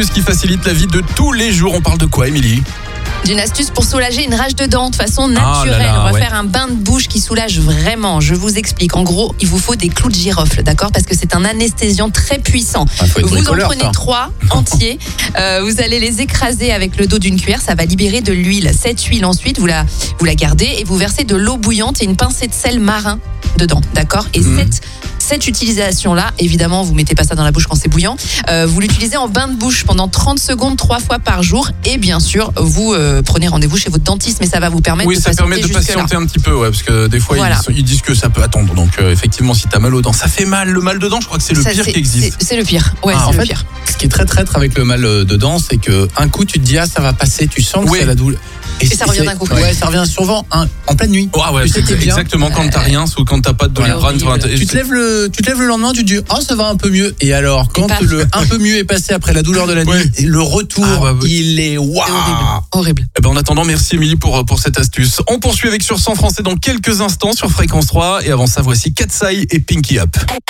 Ce qui facilite la vie de tous les jours. On parle de quoi, Émilie ? D'une astuce pour soulager une rage de dents de façon naturelle. On va faire un bain de bouche qui soulage vraiment. Je vous explique. En gros, il vous faut des clous de girofle, d'accord ? Parce que c'est un anesthésiant très puissant. Vous en prenez 3 entiers. Vous allez les écraser avec le dos d'une cuillère. Ça va libérer de l'huile. Cette huile, ensuite, vous la gardez et vous versez de l'eau bouillante et une pincée de sel marin dedans, d'accord ? Et cette utilisation-là, évidemment, vous mettez pas ça dans la bouche quand c'est bouillant. Vous l'utilisez en bain de bouche pendant 30 secondes, 3 fois par jour. Et bien sûr, vous prenez rendez-vous chez votre dentiste, mais ça va vous permettre de patienter ça permet de patienter un petit peu, parce que des fois, ils disent que ça peut attendre. Donc, effectivement, si t'as mal aux dents, ça fait mal. Le mal de dents, je crois que c'est le pire qui existe. C'est le pire. Ouais, c'est le pire. Ce qui est très traître avec le mal de dents, c'est que un coup, tu te dis, ça va passer, tu sens que c'est la douleur. Et ça revient d'un coup. Ouais, ça revient souvent en pleine nuit. Exactement, quand t'as rien ou quand t'as pas de douleur. Tu te lèves le lendemain, tu te dis ça va un peu mieux. Et alors, quand le un peu mieux est passé après la douleur de la nuit, le retour, il est horrible. En attendant, merci Émilie pour cette astuce. On poursuit avec Sur 100 Français dans quelques instants sur Fréquence 3. Et avant ça, voici Katsai et Pinky Up.